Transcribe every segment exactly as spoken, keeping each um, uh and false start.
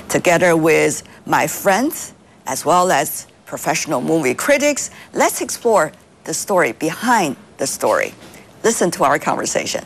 Together with my friends, as well as professional movie critics, let's explore the story behind the story. Listen to our conversation.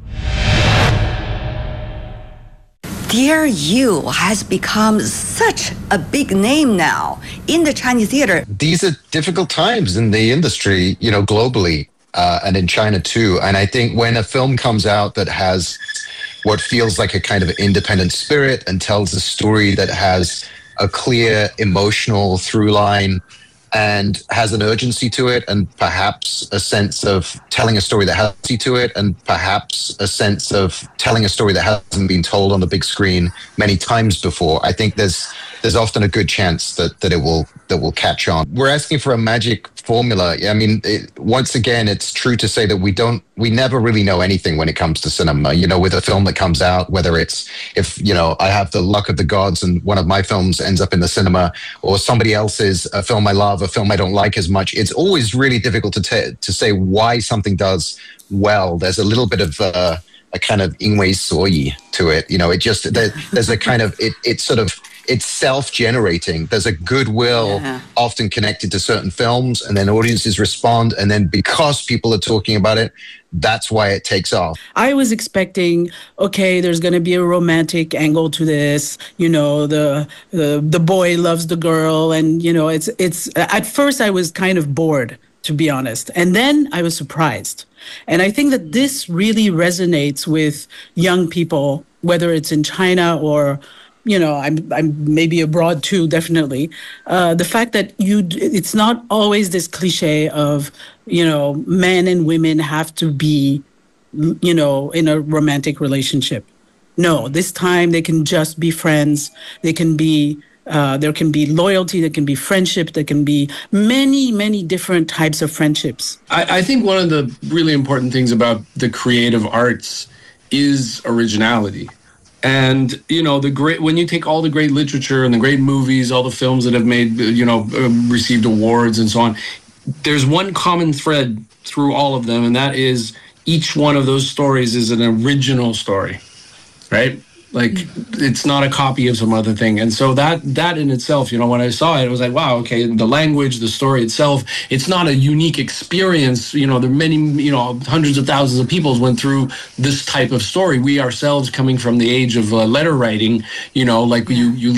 Dear You has become such a big name now in the Chinese theater. These are difficult times in the industry, you know, globally, uh, and in China too. And I think when a film comes out that has what feels like a kind of independent spirit and tells a story that has a clear emotional through line and has an urgency to it, and perhaps a sense of telling a story that has urgency to it, and perhaps a sense of telling a story that hasn't been told on the big screen many times before, I think there's there's often a good chance that that it will that will catch on. We're asking for a magic formula. I mean, it, once again, it's true to say that we don't, we never really know anything when it comes to cinema. You know, with a film that comes out, whether it's, if, you know, I have the luck of the gods and one of my films ends up in the cinema, or somebody else's, a film I love, a film I don't like as much, it's always really difficult to t- to say why something does well. There's a little bit of uh, a kind of 因为所以 to it. You know, it just, there, there's a kind of, it, it's sort of, it's self-generating. There's a goodwill yeah. often connected to certain films, and then audiences respond, and then because people are talking about it, that's why it takes off. I was expecting, okay, there's going to be a romantic angle to this. You know, the, the the boy loves the girl, and you know, it's it's. At first, I was kind of bored, to be honest, and then I was surprised. And I think that this really resonates with young people, whether it's in China or, you know, I'm I'm maybe abroad too, definitely. Uh, the fact that you, it's not always this cliche of, you know, men and women have to be, you know, in a romantic relationship. No, this time they can just be friends. They can be, uh, there can be loyalty, there can be friendship, there can be many, many different types of friendships. I, I think one of the really important things about the creative arts is originality. And, you know, the great, when you take all the great literature and the great movies, all the films that have made, you know, uh, received awards and so on, there's one common thread through all of them, and that is each one of those stories is an original story, right? Like, mm-hmm. it's not a copy of some other thing. And so that that in itself, you know, when I saw it, it was like, wow, okay, the language, the story itself, it's not a unique experience. You know, there are many, you know, hundreds of thousands of people went through this type of story. We ourselves, coming from the age of uh, letter writing, you know, like you, you